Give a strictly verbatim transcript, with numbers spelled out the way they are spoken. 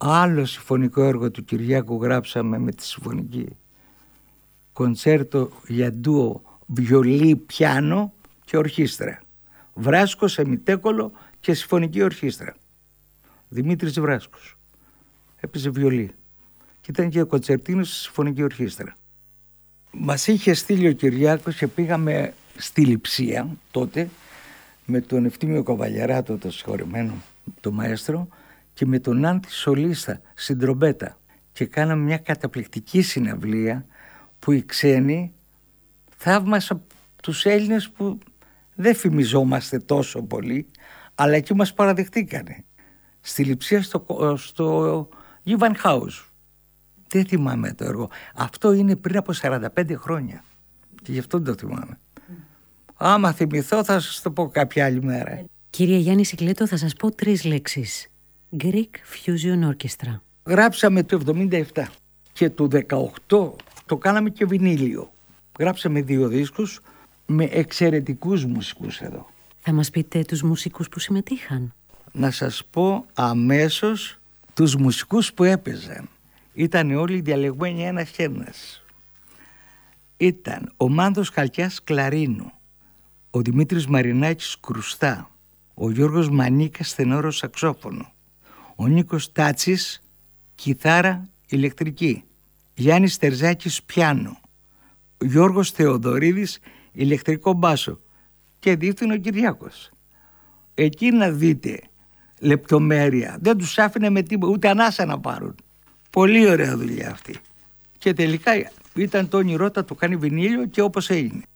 Άλλο συμφωνικό έργο του Κυριάκου γράψαμε με τη συμφωνική. Κοντσέρτο για ντουο βιολί, πιάνο και ορχήστρα. Βράσκος, εμιτέκολο και συμφωνική ορχήστρα. Δημήτρης Βράσκος. Έπαιζε βιολί. Και ήταν και ο κοντσερτίνος στη συμφωνική ορχήστρα. Μας είχε στείλει ο Κυριάκος και πήγαμε στη Λειψία τότε με τον Ευτύμιο Καβαλιαράτο, το συγχωρεμένο, το μαέστρο, και με τον Άντι Σολίστα στην τρομπέτα. Και κάναμε μια καταπληκτική συναυλία που οι ξένοι θαύμασαν τους Έλληνες που δεν φημιζόμαστε τόσο πολύ, αλλά εκεί μας παραδεχτήκανε. Στη Λειψία στο, στο Givenhouse. Δεν θυμάμαι το έργο. Αυτό είναι πριν από σαράντα πέντε χρόνια. Και γι' αυτό δεν το θυμάμαι. Mm. Άμα θυμηθώ θα σας το πω κάποια άλλη μέρα. Κύριε Γιάννη Σικλέτο, θα σας πω τρεις λέξεις. Greek Fusion Orchestra. Γράψαμε το εβδομήντα επτά και το δεκαοκτώ το κάναμε και βινίλιο. Γράψαμε δύο δίσκους με εξαιρετικούς μουσικούς εδώ. Θα μας πείτε τους μουσικούς που συμμετείχαν? Να σας πω αμέσως τους μουσικούς που έπαιζαν. Ήταν όλοι διαλεγμένοι ένας ένας. Ήταν ο Μάνδος Χαλκιάς κλαρίνο, ο Δημήτρης Μαρινάκης κρουστά, ο Γιώργος Μανίκας τενόρο σαξόφωνο, ο Νίκος Τάτσης κιθάρα ηλεκτρική, Γιάννης Τερζάκης πιάνο, ο Γιώργος Θεοδωρίδης ηλεκτρικό μπάσο και δίφθηνο ο Κυριάκος. Εκεί να δείτε λεπτομέρεια, δεν τους άφηνε με τίποτα, ούτε ανάσα να πάρουν. Πολύ ωραία δουλειά αυτή. Και τελικά ήταν το όνειρό του, το κάνει βινίλιο και όπως έγινε.